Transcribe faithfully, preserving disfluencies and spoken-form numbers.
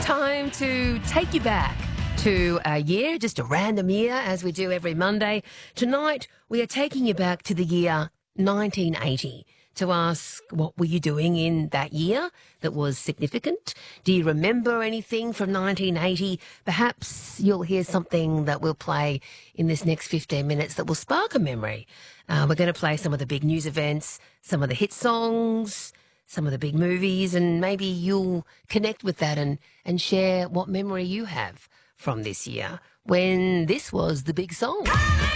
Time to take you back to a year, just a random year, as we do every Monday. Tonight, we are taking you back to the year nineteen eighty to ask what were you doing in that year that was significant? Do you remember anything from nineteen eighty? Perhaps you'll hear something that we'll play in this next fifteen minutes that will spark a memory. Uh, we're going to play some of the big news events, some of the hit songs, some of the big movies, and maybe you'll connect with that and, and share what memory you have from this year when this was the big song.